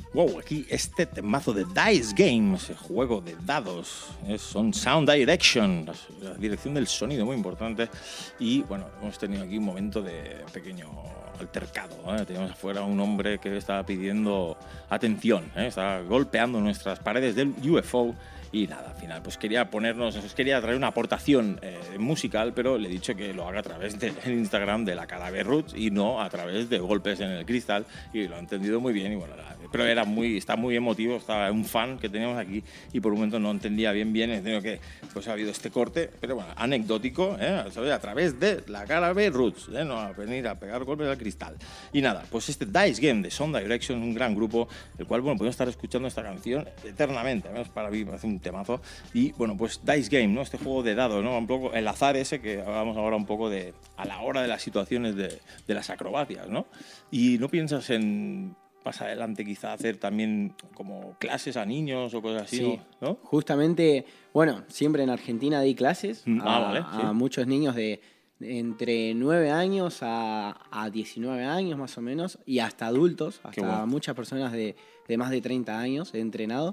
Wow, aquí este temazo de Dice Game, ese juego de dados, son Sound Direction, la dirección del sonido muy importante. Y bueno, hemos tenido aquí un momento de pequeño altercado, ¿eh? Teníamos afuera un hombre que estaba pidiendo atención, ¿eh? Estaba golpeando nuestras paredes del UFO. Y nada, al final pues quería traer una aportación musical, pero le he dicho que lo haga a través del Instagram de la Calavera Roots y no a través de golpes en el cristal, y lo ha entendido muy bien. Y bueno, pero está muy emotivo, estaba un fan que teníamos aquí y por un momento no entendía bien, he tenido que, pues ha habido este corte, pero bueno, anecdótico, a través de la Calavera Roots, no a venir a pegar golpes al cristal. Y nada, pues este Dice Game de Sound Direction, un gran grupo, el cual, bueno, podemos estar escuchando esta canción eternamente, al menos para mí me hace un temazo. Y bueno, pues Dice Game, ¿no? Este juego de dados, ¿no? Un poco el azar ese que hablamos ahora un poco de a la hora de las situaciones de las acrobacias, ¿no? Y no piensas en más adelante quizá hacer también como clases a niños o cosas así, sí, ¿no? Justamente, bueno, siempre en Argentina di clases vale, sí. a muchos niños de entre 9 años a 19 años más o menos, y hasta adultos, hasta bueno. Muchas personas de más de 30 años he entrenado.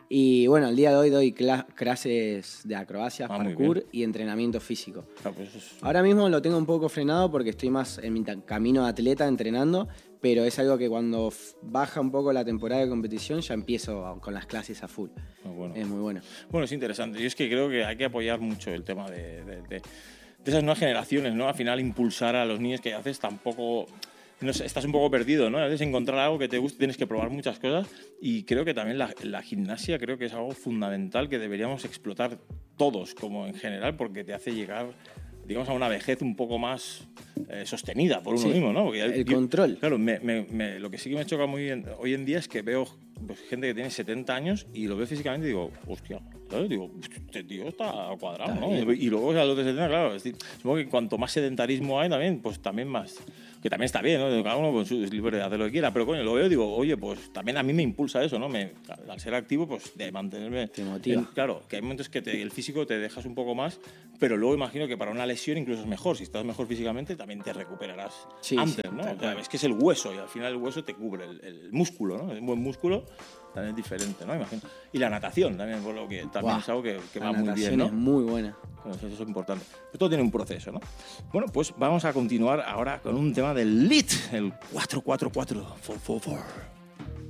Y bueno, el día de hoy doy clases de acrobacias, parkour y entrenamiento físico. Pues ahora mismo lo tengo un poco frenado porque estoy más en mi camino de atleta entrenando, pero es algo que cuando baja un poco la temporada de competición ya empiezo con las clases a full. Bueno. Es muy bueno. Bueno, es interesante. Yo es que creo que hay que apoyar mucho el tema de esas nuevas generaciones, ¿no? Al final impulsar a los niños que haces tampoco... No sé, estás un poco perdido, ¿no? A veces encontrar algo que te guste tienes que probar muchas cosas, y creo que también la gimnasia creo que es algo fundamental que deberíamos explotar todos como en general, porque te hace llegar, digamos, a una vejez un poco más sostenida por uno mismo, ¿no? Porque el control. Claro, lo que sí que me choca muy bien hoy en día es que veo pues, gente que tiene 70 años y lo veo físicamente y digo, hostia, ¿sabes? Digo, este tío está cuadrado, ¿no? Y luego a los de 70, claro, supongo que cuanto más sedentarismo hay también, pues también más... Que también está bien, ¿no? Cada uno pues, es libre de hacer lo que quiera, pero coño, lo veo y digo, oye, pues también a mí me impulsa eso, ¿no? Al ser activo, pues de mantenerme... Te motiva. Claro, que hay momentos que el físico te dejas un poco más, pero luego imagino que para una lesión incluso es mejor. Si estás mejor físicamente, también te recuperarás antes, ¿no? O sea, es que es el hueso y al final el hueso te cubre el músculo, ¿no? Un buen músculo también es diferente, ¿no? Imagino. Y la natación también, por lo que también es algo que va muy bien, ¿no? La natación es muy buena. Bueno, eso es importante. Pero todo tiene un proceso, ¿no? Bueno, pues vamos a continuar ahora con un tema del LIT, el 444.